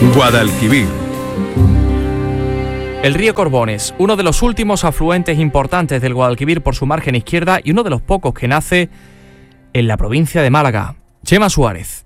Guadalquivir. El río Corbones, uno de los últimos afluentes importantes del Guadalquivir por su margen izquierda y uno de los pocos que nace en la provincia de Málaga. Chema Suárez.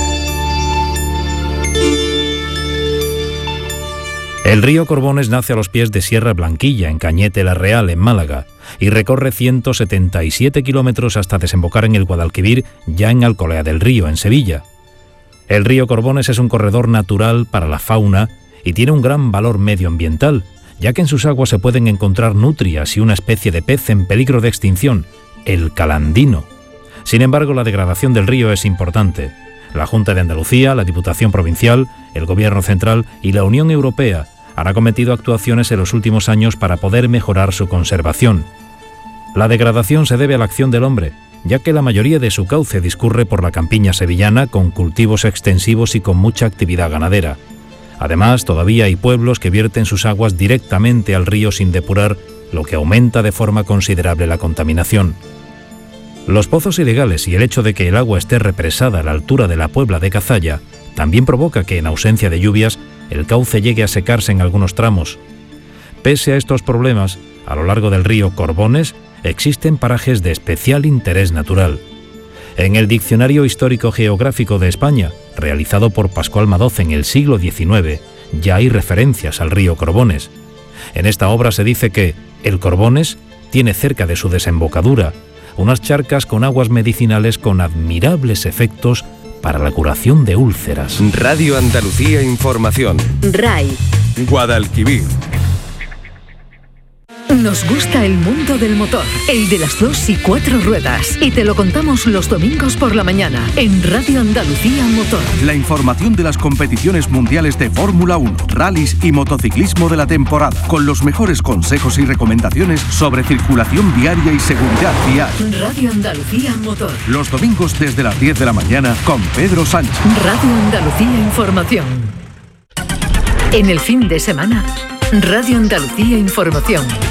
El río Corbones nace a los pies de Sierra Blanquilla, en Cañete la Real, en Málaga, y recorre 177 kilómetros hasta desembocar en el Guadalquivir, ya en Alcolea del Río, en Sevilla. El río Corbones es un corredor natural para la fauna y tiene un gran valor medioambiental, ya que en sus aguas se pueden encontrar nutrias y una especie de pez en peligro de extinción, el calandino. Sin embargo, la degradación del río es importante. La Junta de Andalucía, la Diputación Provincial, el Gobierno Central y la Unión Europea han acometido actuaciones en los últimos años para poder mejorar su conservación. La degradación se debe a la acción del hombre, ya que la mayoría de su cauce discurre por la campiña sevillana con cultivos extensivos y con mucha actividad ganadera. Además, todavía hay pueblos que vierten sus aguas directamente al río sin depurar, lo que aumenta de forma considerable la contaminación. Los pozos ilegales y el hecho de que el agua esté represada a la altura de la Puebla de Cazalla también provoca que, en ausencia de lluvias, el cauce llegue a secarse en algunos tramos. Pese a estos problemas, a lo largo del río Corbones existen parajes de especial interés natural. En el Diccionario Histórico-Geográfico de España, realizado por Pascual Madoz en el siglo XIX, ya hay referencias al río Corbones. En esta obra se dice que el Corbones tiene cerca de su desembocadura unas charcas con aguas medicinales con admirables efectos para la curación de úlceras. Radio Andalucía Información. RAI. Guadalquivir. Nos gusta el mundo del motor, el de las 2 y 4 ruedas. Y te lo contamos los domingos por la mañana en Radio Andalucía Motor. La información de las competiciones mundiales de Fórmula 1, rallies y motociclismo de la temporada, con los mejores consejos y recomendaciones sobre circulación viaria y seguridad vial. Radio Andalucía Motor. Los domingos desde las 10 de la mañana con Pedro Sánchez. Radio Andalucía Información. En el fin de semana, Radio Andalucía Información.